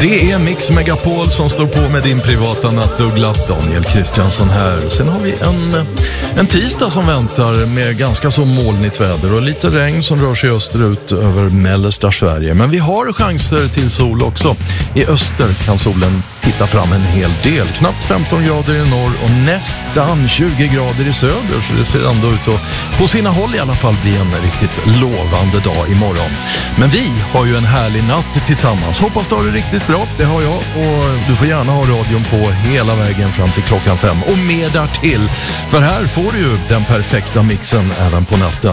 Det är Mix Megapol som står på med din privata nattuggla. Daniel Kristiansson här. Sen har vi en tisdag som väntar med ganska så molnigt väder och lite regn som rör sig österut över mellersta Sverige. Men vi har chanser till sol också. I öster kan solen titta fram en hel del. Knappt 15 grader i norr och nästan 20 grader i söder. Så det ser ändå ut att på sina håll i alla fall bli en riktigt lovande dag imorgon. Men vi har ju en härlig natt tillsammans. Hoppas du har det riktigt bra. Det har jag och du får gärna ha radion på hela vägen fram till klockan 5 och mer därtill. För här får du ju den perfekta mixen även på natten.